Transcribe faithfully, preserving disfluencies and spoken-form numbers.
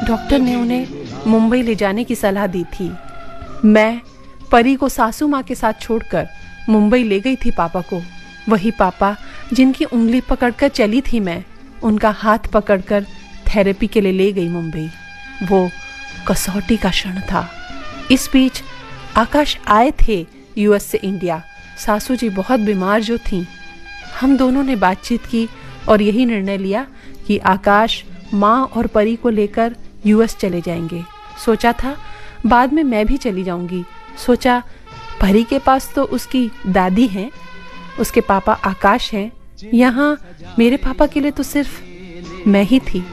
Doctor ने उन्हें मुंबई ले जाने की सलाह दी थी। मैं परी को सासू माँ के साथ छोड़कर मुंबई ले गई थी पापा को। वही पापा जिनकी उंगली पकड़कर चली थी मैं, उनका हाथ पकड़कर थेरेपी के लिए ले गई मुंबई। वो कसौटी का क्षण था। इस बीच आकाश आए थे यूएस से इंडिया। सासू जी बहुत बीमार जो थीं। हम दोनों ने बातचीत की और यही निर्णय लिया कि आकाश माँ और परी को लेकर यूएस चले जाएंगे। सोचा था बाद में मैं भी चली जाऊंगी। सोचा परी के पास तो उसकी दादी हैं, उसके पापा आकाश हैं, यहाँ मेरे पापा के लिए तो सिर्फ मैं ही थी।